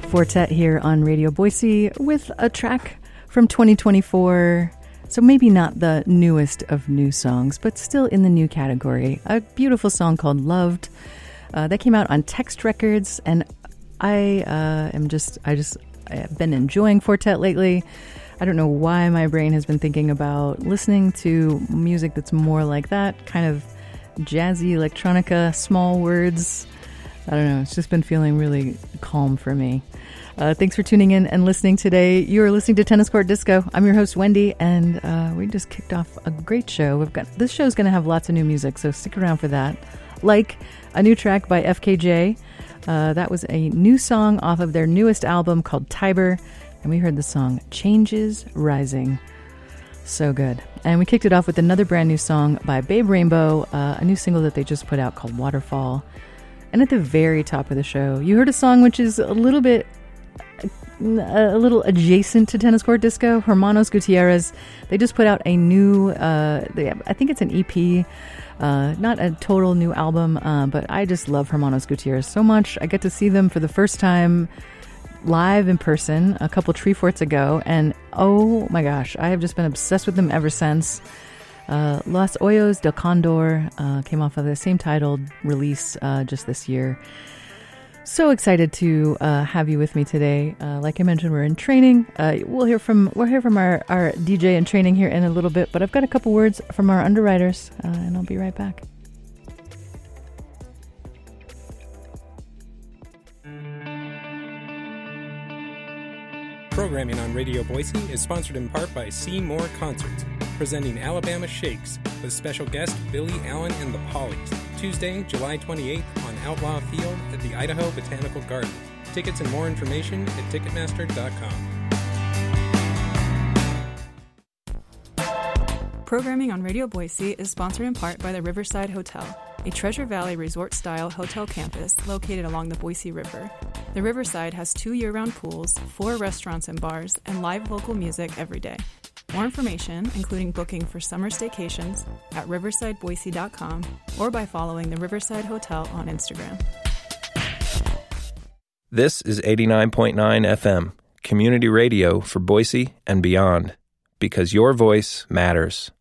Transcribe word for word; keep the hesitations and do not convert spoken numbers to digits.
Fortet here on Radio Boise with a track from twenty twenty-four. So maybe not the newest of new songs, but still in the new category. A beautiful song called Loved. Uh, that came out on Text Records, and I uh, am just, I just, I've been enjoying Fortet lately. I don't know why my brain has been thinking about listening to music that's more like that, kind of jazzy electronica, small words. I don't know, it's just been feeling really calm for me. Uh, thanks for tuning in and listening today. You are listening to Tennis Court Disco. I'm your host, Wendy, and uh, we just kicked off a great show. We've got this show's going to have lots of new music, so stick around for that. Like a new track by F K J. Uh, that was a new song off of their newest album called Tiber, and we heard the song Changes Rising. So good. And we kicked it off with another brand new song by Babe Rainbow, uh, a new single that they just put out called Waterfall. And at the very top of the show, you heard a song which is a little bit, a little adjacent to Tennis Court Disco. Hermanos Gutierrez. They just put out a new, uh, they, I think it's an E P, uh, not a total new album, uh, but I just love Hermanos Gutierrez so much. I get to see them for the first time live in person a couple Treeforts ago, and oh my gosh, I have just been obsessed with them ever since. Uh, Los Hoyos del Condor uh, came off of the same titled release uh, just this year. So excited to uh, have you with me today. Uh, like I mentioned, we're in training. Uh, we'll hear from we'll hear from our, our D J in training here in a little bit, but I've got a couple words from our underwriters, uh, and I'll be right back. Programming on Radio Boise is sponsored in part by See More Concerts, presenting Alabama Shakes with special guest Billy Allen and the Pollies, Tuesday, July twenty-eighth on Outlaw Field at the Idaho Botanical Garden. Tickets and more information at Ticketmaster dot com. Programming on Radio Boise is sponsored in part by the Riverside Hotel, a Treasure Valley resort-style hotel campus located along the Boise River. The Riverside has two year-round pools, four restaurants and bars, and live local music every day. More information, including booking for summer staycations, at riverside boise dot com or by following the Riverside Hotel on Instagram. This is eighty-nine point nine F M, community radio for Boise and beyond, because your voice matters.